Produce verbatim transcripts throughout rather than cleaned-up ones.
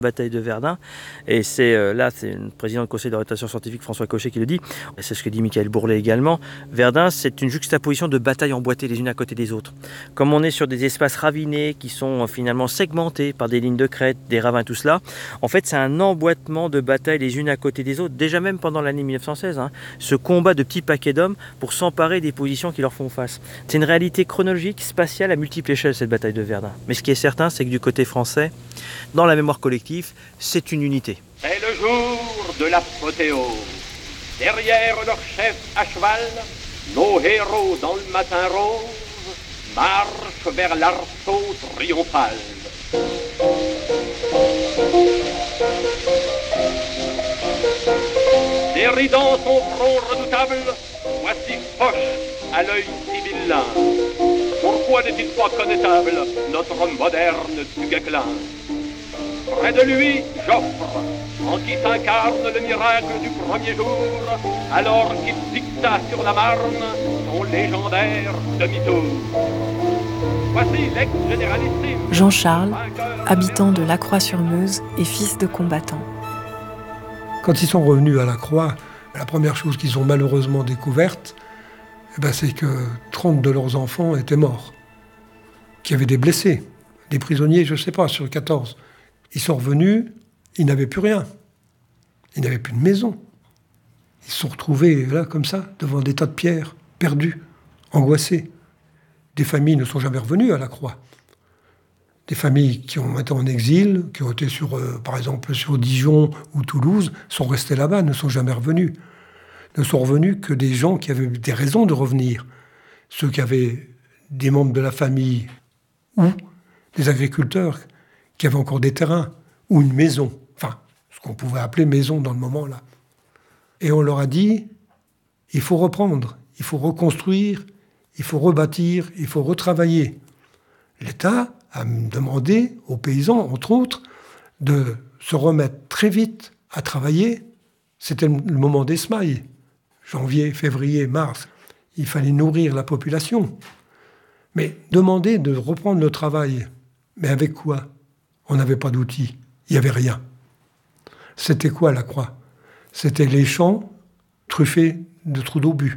Bataille de Verdun, et c'est euh, là, c'est le président du conseil d'orientation scientifique François Cochet qui le dit, et c'est ce que dit Michael Bourlet également. Verdun, c'est une juxtaposition de batailles emboîtées les unes à côté des autres. Comme on est sur des espaces ravinés qui sont euh, finalement segmentés par des lignes de crête, des ravins, tout cela, en fait c'est un emboîtement de batailles les unes à côté des autres, déjà même pendant l'année mille neuf cent seize, hein, ce combat de petits paquets d'hommes pour s'emparer des positions qui leur font face. C'est une réalité chronologique, spatiale à multiples échelles cette bataille de Verdun. Mais ce qui est certain, c'est que du côté français, dans la mémoire collective, c'est une unité. C'est le jour de l'apothéose. Derrière leur chef à cheval, nos héros dans le matin rose marchent vers l'arceau triomphal. Déridant son front redoutable, voici Foch à l'œil si vilain. Pourquoi n'est-il pas connétable, notre moderne Duguesclin? Près de lui, Joffre, en qui s'incarne le miracle du premier jour, alors qu'il dicta sur la Marne son légendaire demi-tour. Voici l'ex-généralissime Jean-Charles, habitant de Lacroix-sur-Meuse et fils de combattant. Quand ils sont revenus à la Croix, la première chose qu'ils ont malheureusement découverte, eh ben, c'est que trente de leurs enfants étaient morts, qu'il y avait des blessés, des prisonniers, je ne sais pas, sur quatorze. Ils sont revenus, ils n'avaient plus rien. Ils n'avaient plus de maison. Ils se sont retrouvés là, comme ça, devant des tas de pierres, perdus, angoissés. Des familles ne sont jamais revenues à la Croix. Des familles qui ont été en exil, qui ont été sur, euh, par exemple, sur Dijon ou Toulouse, sont restées là-bas, ne sont jamais revenus. Ne sont revenus que des gens qui avaient des raisons de revenir. Ceux qui avaient des membres de la famille ou des agriculteurs qui avaient encore des terrains ou une maison. Enfin, ce qu'on pouvait appeler maison dans le moment-là. Et on leur a dit, il faut reprendre, il faut reconstruire, il faut rebâtir, il faut retravailler. L'État a demandé aux paysans, entre autres, de se remettre très vite à travailler. C'était le moment des semailles. Janvier, février, mars. Il fallait nourrir la population. Mais demander de reprendre le travail. Mais avec quoi? On n'avait pas d'outils. Il n'y avait rien. C'était quoi la Croix? C'était les champs truffés de trous d'obus.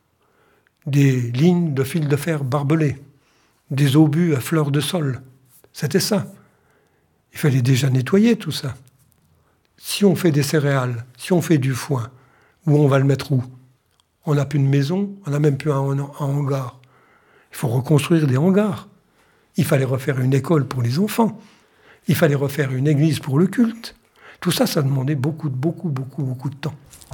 Des lignes de fil de fer barbelés. Des obus à fleurs de sol. C'était ça. Il fallait déjà nettoyer tout ça. Si on fait des céréales, si on fait du foin, où on va le mettre où? On n'a plus de maison, on n'a même plus un, un, un hangar. Il faut reconstruire des hangars. Il fallait refaire une école pour les enfants. Il fallait refaire une église pour le culte. Tout ça, ça demandait beaucoup, beaucoup, beaucoup, beaucoup de temps.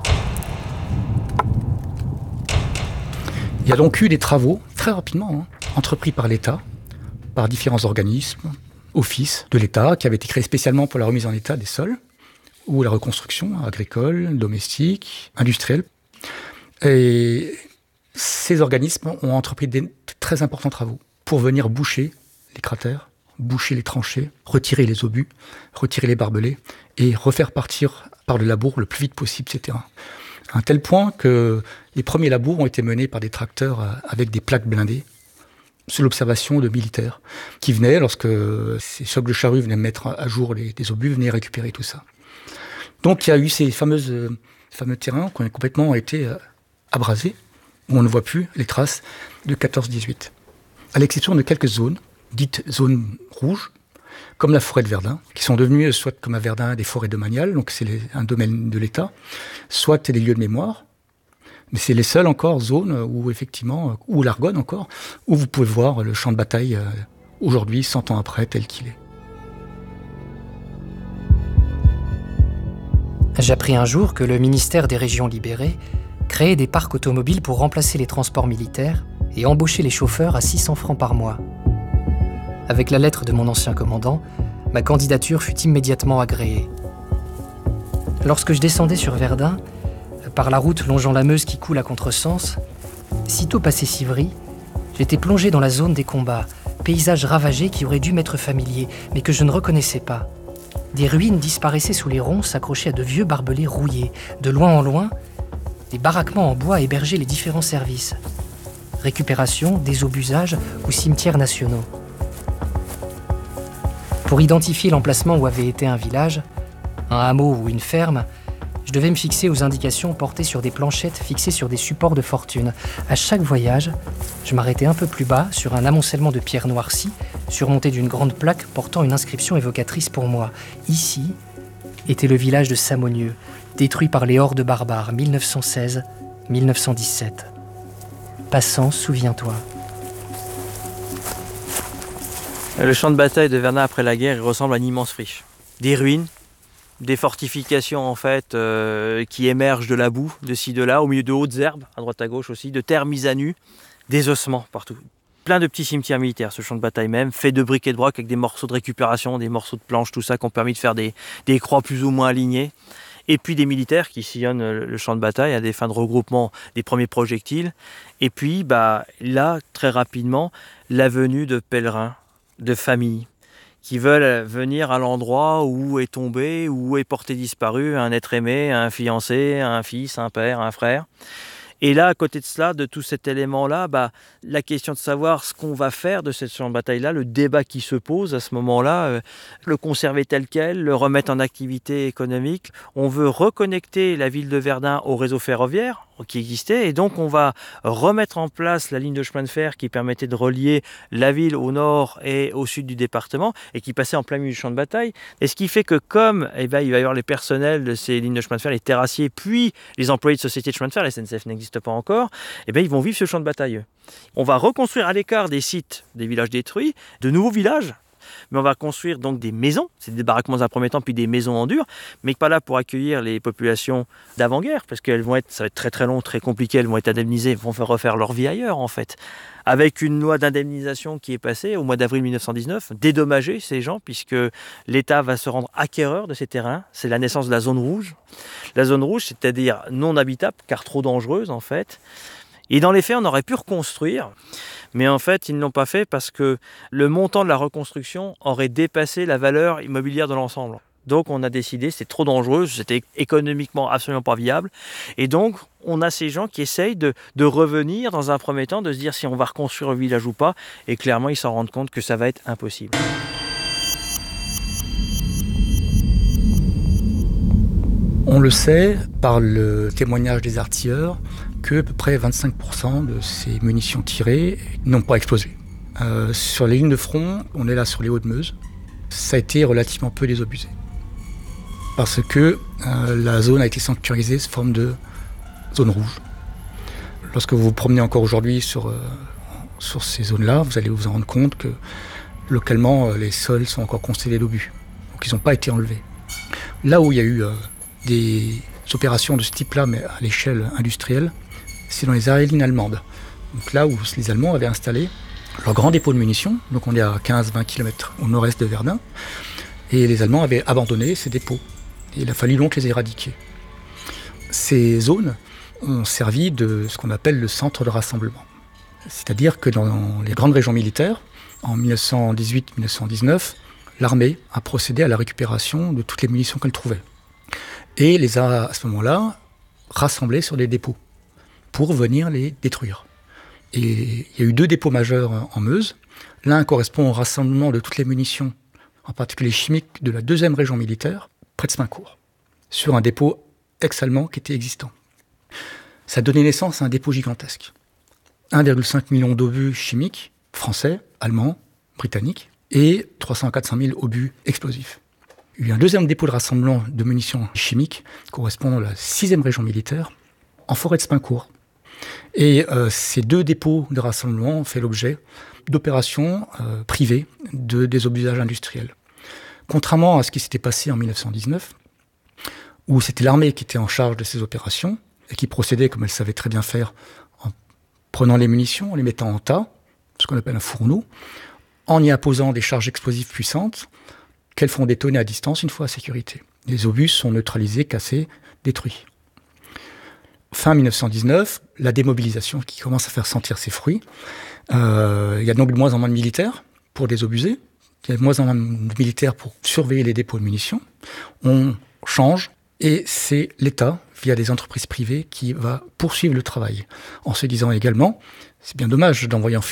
Il y a donc eu des travaux, très rapidement, hein, entrepris par l'État, par différents organismes, offices de l'État, qui avaient été créés spécialement pour la remise en état des sols, ou la reconstruction agricole, domestique, industrielle. Et ces organismes ont entrepris des très importants travaux pour venir boucher les cratères, boucher les tranchées, retirer les obus, retirer les barbelés et refaire partir par le labour le plus vite possible ces terrains. À un tel point que les premiers labours ont été menés par des tracteurs avec des plaques blindées sous l'observation de militaires qui venaient, lorsque ces chocs de charrue venaient mettre à jour les, les obus, venaient récupérer tout ça. Donc il y a eu ces fameuses, euh, fameux terrains qui ont complètement été euh, abrasés, où on ne voit plus les traces de quatorze dix-huit. À l'exception de quelques zones, dites zones rouges, comme la forêt de Verdun, qui sont devenues, soit comme à Verdun, des forêts domaniales, donc c'est les, un domaine de l'État, soit des lieux de mémoire. Mais c'est les seules encore zones où, effectivement, ou l'Argonne encore, où vous pouvez voir le champ de bataille euh, aujourd'hui, cent ans après, tel qu'il est. J'appris un jour que le ministère des Régions libérées créait des parcs automobiles pour remplacer les transports militaires et embaucher les chauffeurs à six cents francs par mois. Avec la lettre de mon ancien commandant, ma candidature fut immédiatement agréée. Lorsque je descendais sur Verdun, par la route longeant la Meuse qui coule à contresens, sitôt passé Civry, j'étais plongé dans la zone des combats, paysage ravagé qui aurait dû m'être familier, mais que je ne reconnaissais pas. Des ruines disparaissaient sous les ronces accrochées à de vieux barbelés rouillés. De loin en loin, des baraquements en bois hébergeaient les différents services. Récupération, désobusages ou cimetières nationaux. Pour identifier l'emplacement où avait été un village, un hameau ou une ferme, je devais me fixer aux indications portées sur des planchettes fixées sur des supports de fortune. À chaque voyage, je m'arrêtais un peu plus bas sur un amoncellement de pierres noircies, surmonté d'une grande plaque portant une inscription évocatrice pour moi. Ici était le village de Samonieux, détruit par les hordes barbares, mille neuf cent seize mille neuf cent dix-sept. Passant, souviens-toi. Le champ de bataille de Verdun après la guerre, il ressemble à une immense friche. Des ruines, des fortifications en fait euh, qui émergent de la boue, de ci, de là, au milieu de hautes herbes, à droite à gauche aussi, de terres mises à nu, des ossements partout. Plein de petits cimetières militaires, ce champ de bataille même, fait de briques et de broc avec des morceaux de récupération, des morceaux de planches, tout ça, qui ont permis de faire des, des croix plus ou moins alignées. Et puis des militaires qui sillonnent le champ de bataille à des fins de regroupement des premiers projectiles. Et puis bah, là, très rapidement, la venue de pèlerins, de familles, qui veulent venir à l'endroit où est tombé, où est porté disparu un être aimé, un fiancé, un fils, un père, un frère. Et là, à côté de cela, de tout cet élément-là, bah, la question de savoir ce qu'on va faire de cette champ de bataille-là, le débat qui se pose à ce moment-là, euh, le conserver tel quel, le remettre en activité économique. On veut reconnecter la ville de Verdun au réseau ferroviaire qui existait, et donc on va remettre en place la ligne de chemin de fer qui permettait de relier la ville au nord et au sud du département, et qui passait en plein milieu du champ de bataille. Et ce qui fait que comme eh ben, il va y avoir les personnels de ces lignes de chemin de fer, les terrassiers, puis les employés de sociétés de chemin de fer, la S N C F n'existe pas encore, eh ben, ils vont vivre ce champ de bataille. On va reconstruire à l'écart des sites, des villages détruits, de nouveaux villages, mais on va construire donc des maisons, c'est des baraquements dans un premier temps, puis des maisons en dur, mais pas là pour accueillir les populations d'avant-guerre, parce qu'elles vont être, ça va être très très long, très compliqué, elles vont être indemnisées, vont faire refaire leur vie ailleurs en fait. Avec une loi d'indemnisation qui est passée au mois d'avril mille neuf cent dix-neuf, dédommager ces gens, puisque l'État va se rendre acquéreur de ces terrains. C'est la naissance de la zone rouge. La zone rouge, c'est-à-dire non habitable, car trop dangereuse en fait. Et dans les faits, on aurait pu reconstruire, mais en fait, ils ne l'ont pas fait parce que le montant de la reconstruction aurait dépassé la valeur immobilière de l'ensemble. Donc on a décidé, c'est trop dangereux, c'était économiquement absolument pas viable. Et donc on a ces gens qui essayent de, de revenir dans un premier temps, de se dire si on va reconstruire le village ou pas. Et clairement, ils s'en rendent compte que ça va être impossible. On le sait par le témoignage des artilleurs que à peu près vingt-cinq pour cent de ces munitions tirées n'ont pas explosé. Euh, sur les lignes de front, on est là sur les Hauts-de-Meuse, ça a été relativement peu désobusé. Parce que euh, la zone a été sanctuarisée sous forme de zone rouge. Lorsque vous vous promenez encore aujourd'hui sur, euh, sur ces zones-là, vous allez vous en rendre compte que localement, euh, les sols sont encore constellés d'obus. Donc ils n'ont pas été enlevés. Là où il y a eu euh, des opérations de ce type-là, mais à l'échelle industrielle, c'est dans les aériennes allemandes. Donc là où les Allemands avaient installé leur grand dépôt de munitions, donc on est à quinze à vingt kilomètres au nord-est de Verdun, et les Allemands avaient abandonné ces dépôts. Et il a fallu donc les éradiquer. Ces zones ont servi de ce qu'on appelle le centre de rassemblement. C'est-à-dire que dans les grandes régions militaires, en mille neuf cent dix-huit mille neuf cent dix-neuf, l'armée a procédé à la récupération de toutes les munitions qu'elle trouvait. Et les a, à ce moment-là, rassemblées sur des dépôts pour venir les détruire. Et il y a eu deux dépôts majeurs en Meuse. L'un correspond au rassemblement de toutes les munitions, en particulier chimiques, de la deuxième région militaire, près de Smaincourt, sur un dépôt ex-allemand qui était existant. Ça a donné naissance à un dépôt gigantesque. un virgule cinq million d'obus chimiques, français, allemands, britanniques, et trois cents à quatre cent mille obus explosifs. Il y a eu un deuxième dépôt de rassemblement de munitions chimiques, correspondant à la sixième région militaire, en forêt de Smaincourt. Et euh, ces deux dépôts de rassemblement ont fait l'objet d'opérations euh, privées de désobusage industriel. Contrairement à ce qui s'était passé en mille neuf cent dix-neuf, où c'était l'armée qui était en charge de ces opérations, et qui procédait, comme elle savait très bien faire, en prenant les munitions, en les mettant en tas, ce qu'on appelle un fourneau, en y apposant des charges explosives puissantes, qu'elles font détonner à distance une fois à sécurité. Les obus sont neutralisés, cassés, détruits. Fin mille neuf cent dix-neuf, la démobilisation qui commence à faire sentir ses fruits. Euh, il y a donc de moins en moins de militaires pour désobuser. Il y a de moins en moins de militaires pour surveiller les dépôts de munitions. On change et c'est l'État, via des entreprises privées, qui va poursuivre le travail. En se disant également, c'est bien dommage d'envoyer en fumée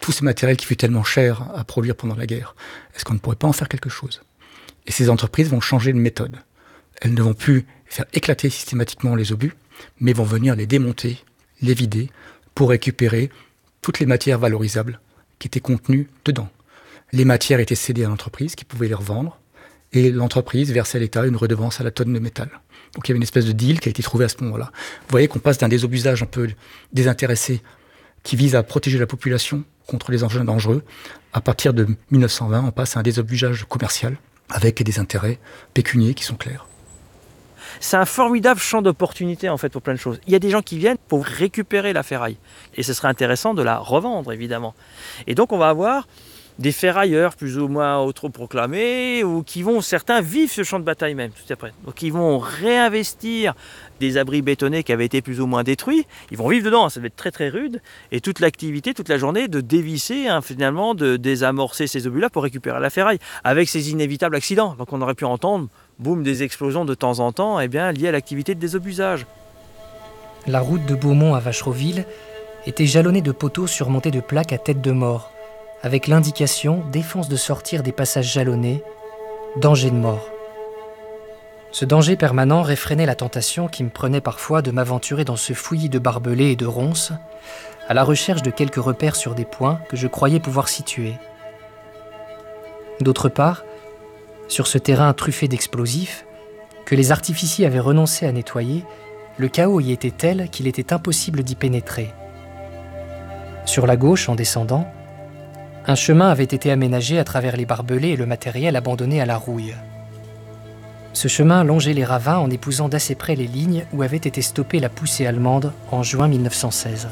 tout ce matériel qui fut tellement cher à produire pendant la guerre, est-ce qu'on ne pourrait pas en faire quelque chose ? Et ces entreprises vont changer de méthode. Elles ne vont plus faire éclater systématiquement les obus, mais vont venir les démonter, les vider, pour récupérer toutes les matières valorisables qui étaient contenues dedans. Les matières étaient cédées à l'entreprise qui pouvait les revendre, et l'entreprise versait à l'État une redevance à la tonne de métal. Donc il y avait une espèce de deal qui a été trouvé à ce moment-là. Vous voyez qu'on passe d'un désobusage un peu désintéressé qui vise à protéger la population contre les engins dangereux. À partir de mille neuf cent vingt, on passe à un désobusage commercial avec des intérêts pécuniaires qui sont clairs. C'est un formidable champ d'opportunités en fait pour plein de choses. Il y a des gens qui viennent pour récupérer la ferraille. Et ce serait intéressant de la revendre évidemment. Et donc on va avoir des ferrailleurs plus ou moins autoproclamés ou qui vont, certains vivent ce champ de bataille même, tout après. Donc ils vont réinvestir des abris bétonnés qui avaient été plus ou moins détruits. Ils vont vivre dedans, ça va être très très rude. Et toute l'activité, toute la journée de dévisser, hein, finalement, de désamorcer ces obus-là pour récupérer la ferraille. Avec ces inévitables accidents. Donc on aurait pu entendre, boum, des explosions de temps en temps, eh bien, liées à l'activité de désobusage. La route de Beaumont à Vachereauville était jalonnée de poteaux surmontés de plaques à tête de mort, avec l'indication « Défense de sortir des passages jalonnés, danger de mort ». Ce danger permanent réfrénait la tentation qui me prenait parfois de m'aventurer dans ce fouillis de barbelés et de ronces, à la recherche de quelques repères sur des points que je croyais pouvoir situer. D'autre part, sur ce terrain truffé d'explosifs, que les artificiers avaient renoncé à nettoyer, le chaos y était tel qu'il était impossible d'y pénétrer. Sur la gauche, en descendant, un chemin avait été aménagé à travers les barbelés et le matériel abandonné à la rouille. Ce chemin longeait les ravins en épousant d'assez près les lignes où avait été stoppée la poussée allemande en juin mille neuf cent seize.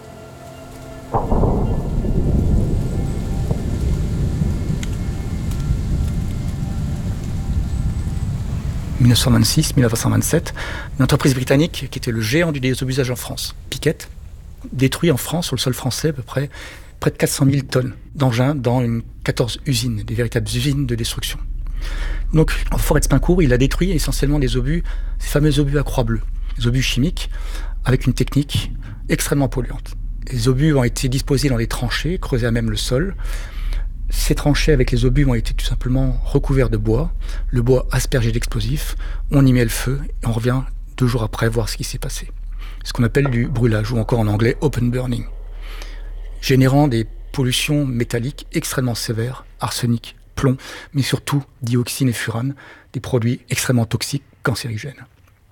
mille neuf cent vingt-six mille neuf cent vingt-sept, une entreprise britannique qui était le géant du désobusage en France, Piquet, détruit en France, sur le sol français, à peu près près de quatre cent mille tonnes d'engins dans une quatorze usines, des véritables usines de destruction. Donc, en forêt de Spincourt, il a détruit essentiellement des obus, ces fameux obus à croix bleue, des obus chimiques, avec une technique extrêmement polluante. Les obus ont été disposés dans des tranchées, creusées à même le sol. Ces tranchées avec les obus ont été tout simplement recouverts de bois, le bois aspergé d'explosifs, on y met le feu et on revient deux jours après voir ce qui s'est passé. Ce qu'on appelle du brûlage, ou encore en anglais open burning, générant des pollutions métalliques extrêmement sévères, arsenic, plomb, mais surtout dioxine et furane, des produits extrêmement toxiques, cancérigènes.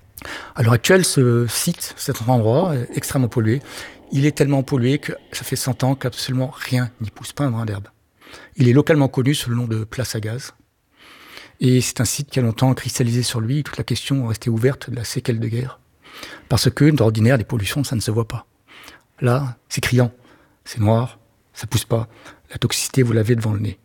À l'heure actuelle, ce site, cet endroit est extrêmement pollué. Il est tellement pollué que ça fait cent ans qu'absolument rien n'y pousse, pas un brin d'herbe. Il est localement connu sous le nom de place à gaz. Et c'est un site qui a longtemps cristallisé sur lui toute la question restée ouverte de la séquelle de guerre. Parce que, d'ordinaire, les pollutions, ça ne se voit pas. Là, c'est criant, c'est noir, ça pousse pas. La toxicité, vous l'avez devant le nez.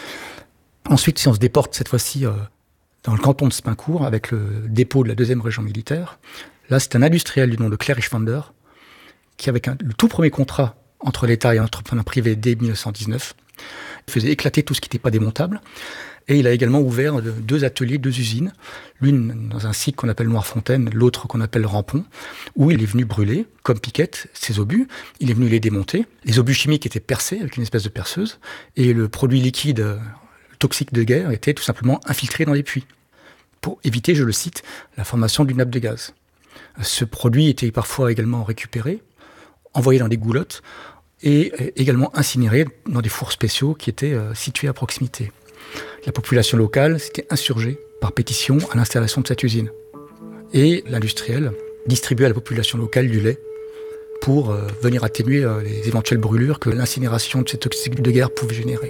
Ensuite, si on se déporte cette fois-ci euh, dans le canton de Spincourt, avec le dépôt de la deuxième région militaire, là, c'est un industriel du nom de Claire Richwander, qui, avec un, le tout premier contrat entre l'État et un entrepreneur privé dès mille neuf cent dix-neuf, faisait éclater tout ce qui n'était pas démontable. Et il a également ouvert deux ateliers, deux usines, l'une dans un site qu'on appelle Noirfontaine, l'autre qu'on appelle Rampon, où il est venu brûler, comme Piquet, ses obus. Il est venu les démonter. Les obus chimiques étaient percés avec une espèce de perceuse, et le produit liquide toxique de guerre était tout simplement infiltré dans les puits, pour éviter, je le cite, la formation d'une nappe de gaz. Ce produit était parfois également récupéré, envoyé dans des goulottes, et également incinéré dans des fours spéciaux qui étaient euh, situés à proximité. La population locale s'était insurgée par pétition à l'installation de cette usine. Et l'industriel distribuait à la population locale du lait pour euh, venir atténuer euh, les éventuelles brûlures que l'incinération de ces toxiques de guerre pouvait générer.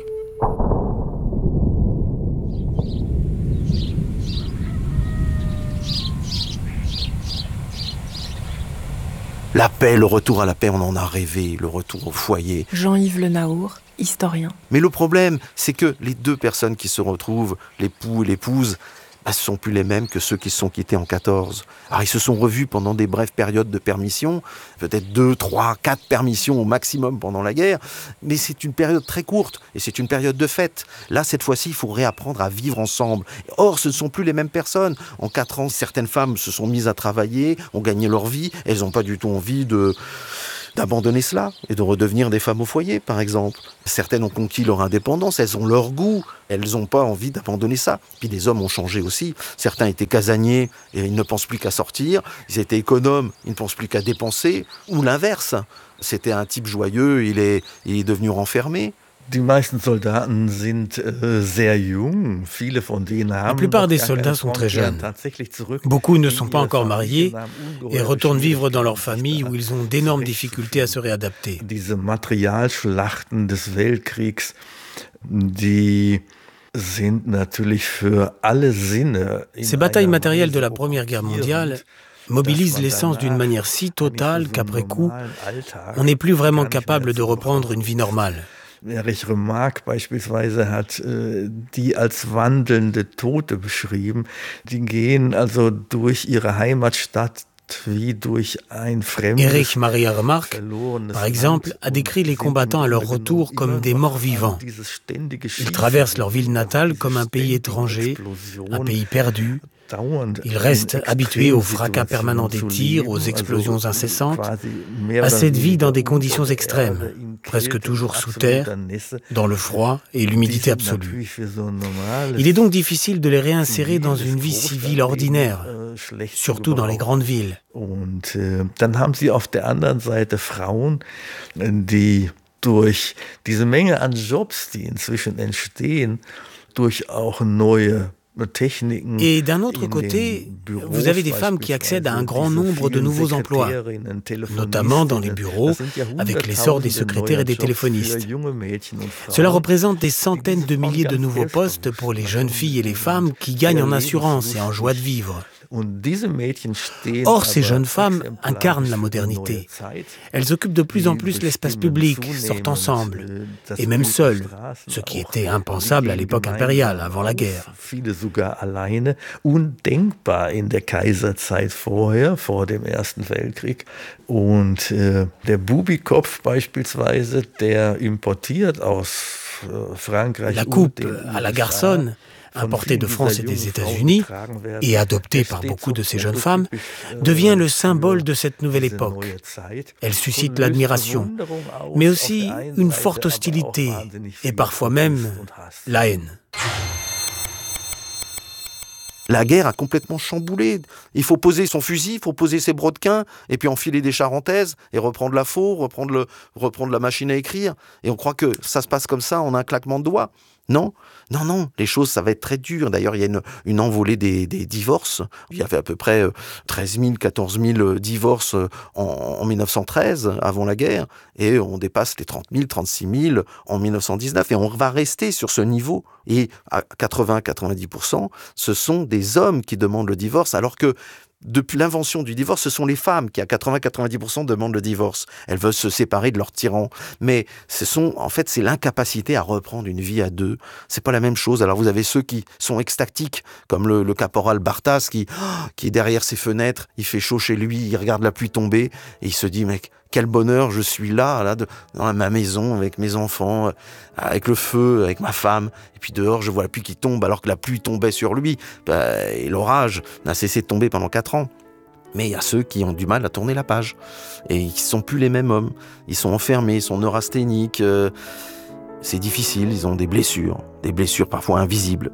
La paix, le retour à la paix, on en a rêvé, le retour au foyer. Jean-Yves Le Naour, historien. Mais le problème, c'est que les deux personnes qui se retrouvent, l'époux et l'épouse, bah, ce ne sont plus les mêmes que ceux qui se sont quittés en quatorze. Alors ils se sont revus pendant des brèves périodes de permission, peut-être deux, trois, quatre permissions au maximum pendant la guerre, mais c'est une période très courte et c'est une période de fête. Là, cette fois-ci, il faut réapprendre à vivre ensemble. Or, ce ne sont plus les mêmes personnes. En quatre ans, certaines femmes se sont mises à travailler, ont gagné leur vie, elles n'ont pas du tout envie de... d'abandonner cela et de redevenir des femmes au foyer, par exemple. Certaines ont conquis leur indépendance, elles ont leur goût, elles n'ont pas envie d'abandonner ça. Puis les hommes ont changé aussi. Certains étaient casaniers et ils ne pensent plus qu'à sortir. Ils étaient économes, ils ne pensent plus qu'à dépenser. Ou l'inverse. C'était un type joyeux, il est, il est devenu renfermé. Die meisten Soldaten sind äh, sehr jung. Viele von denen haben La plupart des soldats sont très jeunes. Beaucoup ne sont pas encore mariés et retournent vivre dans leur famille où ils ont d'énormes difficultés à se réadapter. Diese Materialschlachten des Weltkriegs, die sind natürlich für alle Sinne. Ces batailles matérielles de la Première Guerre mondiale mobilisent les sens d'une manière si totale qu'après coup, on n'est plus vraiment capable de reprendre une vie normale. Erich Remarque beispielsweise hat äh, die als wandelnde Tote beschrieben. Die gehen also durch ihre Heimatstadt wie durch ein fremdes. Erich Maria Remarque, par exemple, a décrit les combattants à leur retour comme des morts vivants. Ils traversent leur ville natale comme un pays étranger, un pays perdu. Ils restent habitués au fracas permanent des tirs, aux explosions incessantes, à cette vie dans des conditions extrêmes, presque toujours sous terre, dans le froid et l'humidité absolue. Il est donc difficile de les réinsérer dans une vie civile ordinaire, surtout dans les grandes villes. Und äh, dann haben sie auf der anderen Seite Frauen, die durch diese Menge an Jobs, die inzwischen entstehen, durch auch neue Et d'un autre côté, vous avez des femmes qui accèdent à un grand nombre de nouveaux emplois, notamment dans les bureaux, avec l'essor des secrétaires et des téléphonistes. Cela représente des centaines de milliers de nouveaux postes pour les jeunes filles et les femmes qui gagnent en assurance et en joie de vivre. Or, ces jeunes femmes incarnent la modernité. Elles occupent de plus en plus l'espace public, sortent ensemble, et même seules, ce qui était impensable à l'époque impériale, avant la guerre. Viele sogar alleine, undenkbar in der Kaiserzeit vorher, vor dem Ersten Weltkrieg. Und äh, der Bubikopf beispielsweise, der importiert aus äh, Frankreich. La coupe à la garçonne, importée de France et des États-Unis, et adoptée par beaucoup de ces jeunes femmes, devient le symbole de cette nouvelle époque. Elle suscite l'admiration, mais aussi une forte hostilité, et parfois même la haine. La guerre a complètement chamboulé. Il faut poser son fusil, il faut poser ses brodequins, et puis enfiler des charentaises, et reprendre la faux, reprendre, le, reprendre la machine à écrire. Et on croit que ça se passe comme ça en un claquement de doigts. Non, non, non, les choses, ça va être très dur. D'ailleurs, il y a une, une envolée des, des divorces. Il y avait à peu près treize mille, quatorze mille divorces en, en mille neuf cent treize, avant la guerre, et on dépasse les trente mille, trente-six mille en mille neuf cent dix-neuf, et on va rester sur ce niveau. Et à quatre-vingts à quatre-vingt-dix pour cent, ce sont des hommes qui demandent le divorce, alors que depuis l'invention du divorce, ce sont les femmes qui, à quatre-vingts à quatre-vingt-dix pour cent, demandent le divorce. Elles veulent se séparer de leur tyran. Mais ce sont, en fait, c'est l'incapacité à reprendre une vie à deux. C'est pas la même chose. Alors vous avez ceux qui sont extatiques, comme le, le caporal Barthas, qui, qui est derrière ses fenêtres, il fait chaud chez lui, il regarde la pluie tomber, et il se dit, mec, quel bonheur, je suis là, là, de, dans ma maison, avec mes enfants, avec le feu, avec ma femme. Et puis dehors, je vois la pluie qui tombe, alors que la pluie tombait sur lui. Bah, et l'orage n'a cessé de tomber pendant quatre ans. Mais il y a ceux qui ont du mal à tourner la page. Et ils ne sont plus les mêmes hommes. Ils sont enfermés, ils sont neurasthéniques. Euh, c'est difficile, ils ont des blessures. Des blessures parfois invisibles.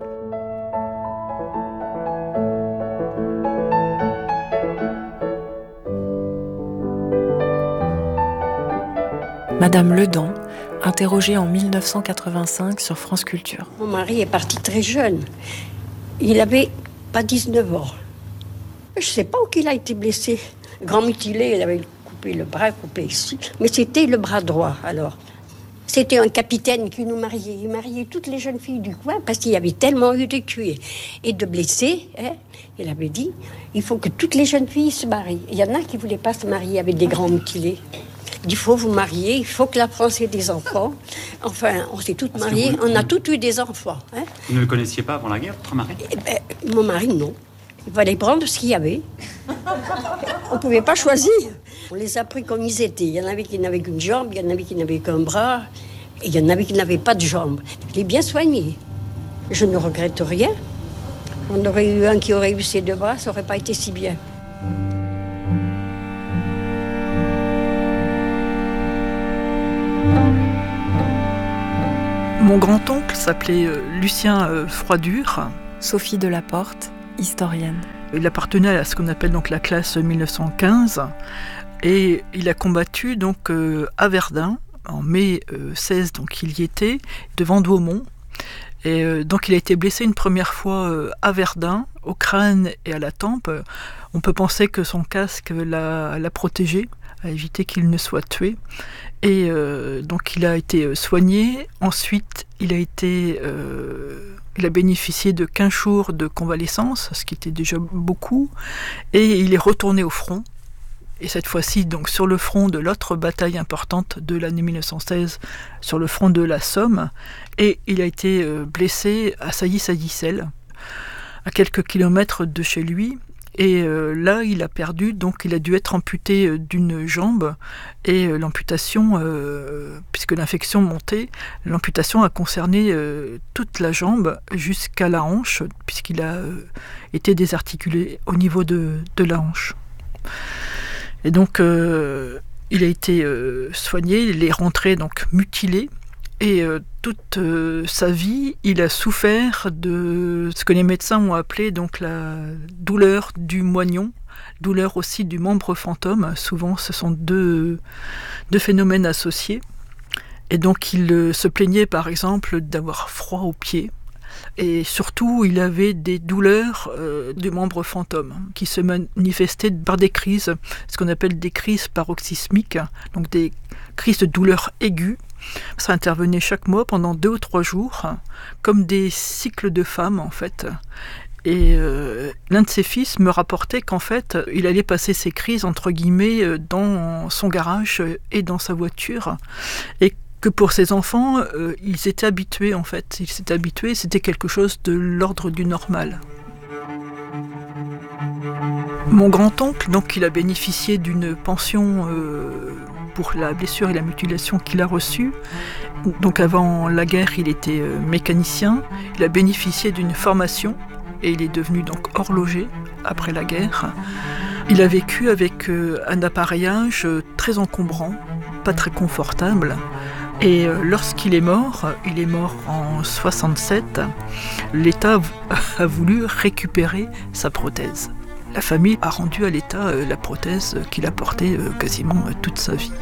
Madame Ledan, interrogée en mille neuf cent quatre-vingt-cinq sur France Culture. Mon mari est parti très jeune. Il avait pas dix-neuf ans. Je ne sais pas où il a été blessé. Grand mutilé, il avait coupé le bras, coupé ici. Mais c'était le bras droit, alors. C'était un capitaine qui nous mariait. Il mariait toutes les jeunes filles du coin parce qu'il y avait tellement eu de tués et de blessés. Hein. Il avait dit, il faut que toutes les jeunes filles se marient. Il y en a qui ne voulaient pas se marier avec des grands mutilés. Il faut vous marier, il faut que la France ait des enfants. Enfin, on s'est toutes mariées, vous, on a toutes eu des enfants. Hein. Vous ne le connaissiez pas avant la guerre, votre mari ? Eh ben, mon mari, non. Il fallait prendre ce qu'il y avait. On ne pouvait pas choisir. On les a pris comme ils étaient. Il y en avait qui n'avaient qu'une jambe, il y en avait qui n'avaient qu'un bras, et il y en avait qui n'avaient pas de jambes. Je l'ai bien soigné. Je ne regrette rien. On aurait eu un qui aurait eu ses deux bras, ça n'aurait pas été si bien. Mon grand-oncle s'appelait Lucien euh, Froidure. Sophie Delaporte, historienne. Il appartenait à ce qu'on appelle donc la classe mille neuf cent quinze et il a combattu donc euh, à Verdun en mai euh, seize, donc il y était, devant Douaumont. Et euh, donc il a été blessé une première fois euh, à Verdun, au crâne et à la tempe. On peut penser que son casque l'a, l'a protégé, a évité qu'il ne soit tué. Et euh, donc il a été soigné. Ensuite, il a été, euh, il a bénéficié de quinze jours de convalescence, ce qui était déjà beaucoup. Et il est retourné au front. Et cette fois-ci, donc sur le front de l'autre bataille importante de l'année mille neuf cent seize, sur le front de la Somme. Et il a été euh, blessé à Sailly-Sailly-Celle, à quelques kilomètres de chez lui. Et euh, là, il a perdu, donc il a dû être amputé euh, d'une jambe. Et euh, l'amputation, euh, puisque l'infection montait, l'amputation a concerné euh, toute la jambe jusqu'à la hanche, puisqu'il a euh, été désarticulé au niveau de, de la hanche. Et donc, euh, il a été euh, soigné, il est rentré donc mutilé. Et euh, toute euh, sa vie, il a souffert de ce que les médecins ont appelé donc la douleur du moignon, douleur aussi du membre fantôme. Souvent, ce sont deux, deux phénomènes associés. Et donc, il euh, se plaignait par exemple d'avoir froid aux pieds. Et surtout, il avait des douleurs euh, du membre fantôme qui se manifestaient par des crises, ce qu'on appelle des crises paroxysmiques, donc des crises de douleurs aiguës. Ça intervenait chaque mois pendant deux ou trois jours, comme des cycles de femmes en fait. Et euh, l'un de ses fils me rapportait qu'en fait, il allait passer ses crises entre guillemets dans son garage et dans sa voiture, et que pour ses enfants, euh, ils étaient habitués en fait. Ils s'étaient habitués, c'était quelque chose de l'ordre du normal. Mon grand-oncle, donc, il a bénéficié d'une pension euh, pour la blessure et la mutilation qu'il a reçue. Donc avant la guerre, il était euh, mécanicien. Il a bénéficié d'une formation et il est devenu donc horloger après la guerre. Il a vécu avec euh, un appareillage euh, très encombrant, pas très confortable. Et euh, lorsqu'il est mort, il est mort en soixante-sept, l'État a voulu récupérer sa prothèse. La famille a rendu à l'État euh, la prothèse qu'il a portée euh, quasiment euh, toute sa vie.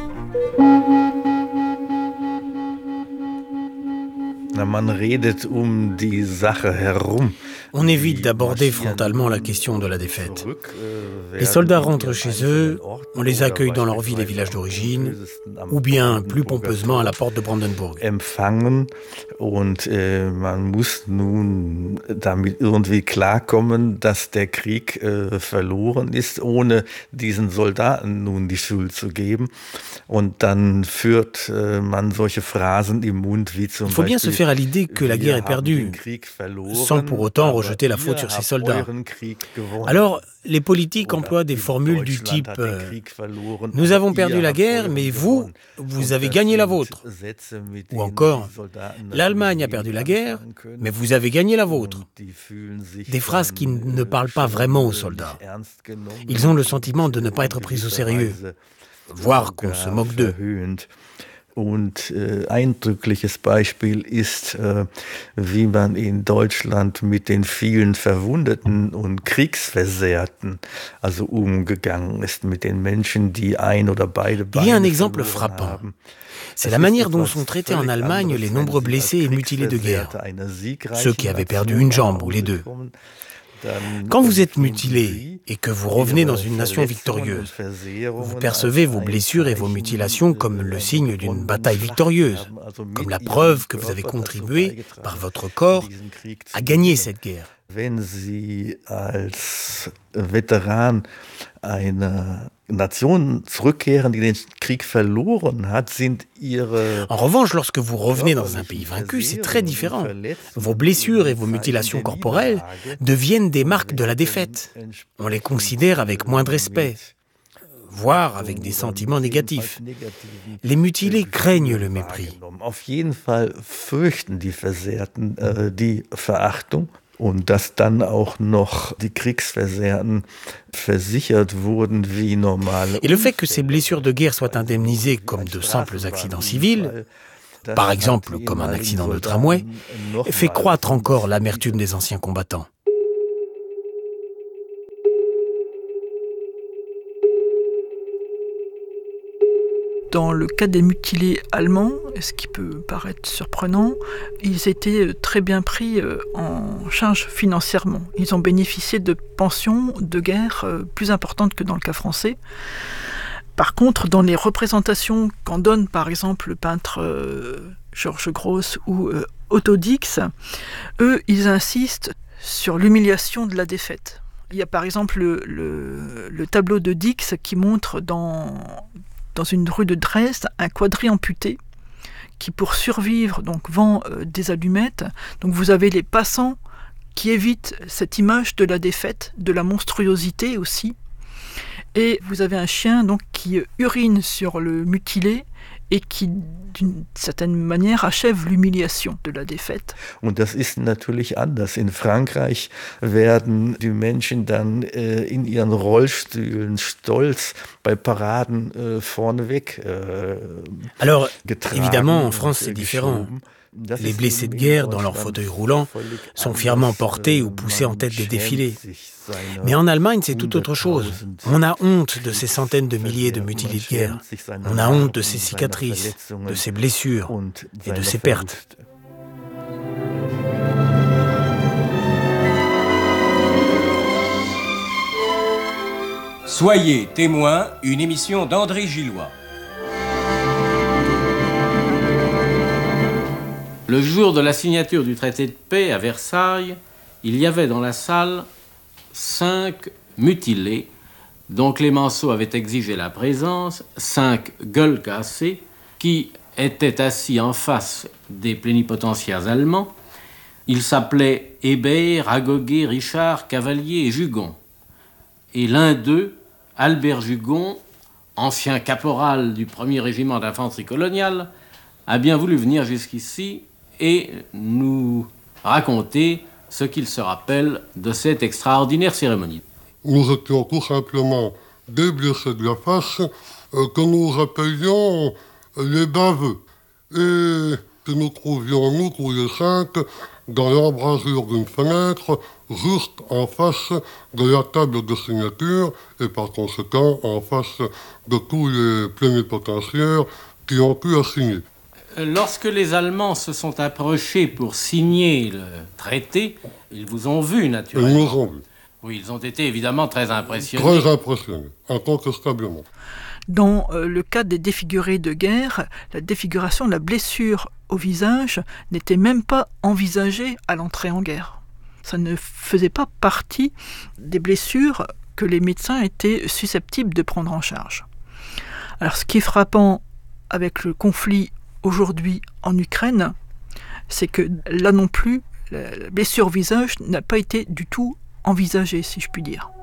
Man redet um die Sache herum. On évite d'aborder frontalement la question de la défaite. Les soldats rentrent chez eux, on les accueille dans leur ville et village d'origine, ou bien plus pompeusement à la porte de Brandenburg. Empfangen und äh, man muss nun damit irgendwie klarkommen, dass der Krieg äh, verloren ist, ohne diesen Soldaten nun die Schuld zu geben. Und dann führt äh, man solche Phrasen im Mund wie zum Il faut bien se Beispiel, faire à l'idée que la guerre est perdue, sans pour autant rejeter la faute sur ses soldats. Alors, les politiques emploient des formules du type euh, « Nous avons perdu la guerre, mais vous, vous avez gagné la vôtre ». Ou encore « L'Allemagne a perdu la guerre, mais vous avez gagné la vôtre ». Des phrases qui ne parlent pas vraiment aux soldats. Ils ont le sentiment de ne pas être pris au sérieux, voire qu'on se moque d'eux. Und äh, eindrückliches Beispiel ist, äh, wie man in Deutschland mit den vielen Verwundeten und Kriegsversehrten also umgegangen ist, mit den Menschen, die ein oder beide Beine Il y a un exemple frappant. C'est la manière dont sont traités en Allemagne les nombreux blessés et mutilés de guerre, ceux qui avaient perdu une jambe ou les deux. Quand vous êtes mutilé et que vous revenez dans une nation victorieuse, vous percevez vos blessures et vos mutilations comme le signe d'une bataille victorieuse, comme la preuve que vous avez contribué, par votre corps, à gagner cette guerre. Wenn Sie als Veteran einer Nation zurückkehren, die den Krieg verloren hat, sind ihre... En revanche, lorsque vous revenez dans un pays vaincu, c'est très différent. Vos blessures et vos mutilations corporelles deviennent des marques de la défaite. On les considère avec moins de respect, voire avec des sentiments négatifs. Les mutilés craignent le mépris. Auf jeden Fall fürchten die Versehrten äh, die Verachtung. Und dass dann auch noch die Kriegsversehrten versichert wurden wie normale. Et le fait que ces blessures de guerre soient indemnisées comme de simples accidents civils par exemple comme un accident de tramway, fait croître encore l'amertume des anciens combattants. Dans le cas des mutilés allemands, ce qui peut paraître surprenant, ils étaient très bien pris en charge financièrement. Ils ont bénéficié de pensions de guerre plus importantes que dans le cas français. Par contre, dans les représentations qu'en donne par exemple le peintre euh, Georges Gross ou euh, Otto Dix, eux, ils insistent sur l'humiliation de la défaite. Il y a par exemple le, le, le tableau de Dix qui montre dans... dans une rue de Dresde, un quadri-amputé qui, pour survivre, donc, vend euh, des allumettes. Donc vous avez les passants qui évitent cette image de la défaite, de la monstruosité aussi. Et vous avez un chien donc, qui urine sur le mutilé et qui, d'une certaine manière, achève l'humiliation de la défaite. Und das ist natürlich anders. In Frankreich werden die Menschen dann äh, in ihren Rollstühlen stolz bei Paraden äh, vorneweg äh, Alors, évidemment, en France, c'est différent. Les blessés de guerre, dans leurs fauteuils roulants, sont fièrement portés ou poussés en tête des défilés. Mais en Allemagne, c'est tout autre chose. On a honte de ces centaines de milliers de mutilés de guerre. On a honte de ces cicatrices, de ces blessures et de ces pertes. Soyez témoin, une émission d'André Gillois. Le jour de la signature du traité de paix à Versailles, il y avait dans la salle cinq mutilés dont Clémenceau avait exigé la présence, cinq gueules cassées qui étaient assis en face des plénipotentiaires allemands. Ils s'appelaient Hébert, Ragoguet, Richard, Cavalier et Jugon. Et l'un d'eux, Albert Jugon, ancien caporal du premier régiment d'infanterie coloniale, a bien voulu venir jusqu'ici et nous raconter ce qu'il se rappelle de cette extraordinaire cérémonie. Nous étions tout simplement des blessés de la face euh, que nous rappelions les baveux et que nous trouvions, nous tous les cinq, dans l'embrasure d'une fenêtre, juste en face de la table de signature et par conséquent en face de tous les plénipotentiaires qui ont pu assigner. Lorsque les Allemands se sont approchés pour signer le traité, ils vous ont vu naturellement. Ils nous ont vu. Oui, ils ont été évidemment très impressionnés. Très impressionnés, incontestablement. Dans euh, le cas des défigurés de guerre, la défiguration, la blessure au visage n'était même pas envisagée à l'entrée en guerre. Ça ne faisait pas partie des blessures que les médecins étaient susceptibles de prendre en charge. Alors ce qui est frappant avec le conflit aujourd'hui en Ukraine, c'est que là non plus, la blessure au visage n'a pas été du tout envisagée, si je puis dire.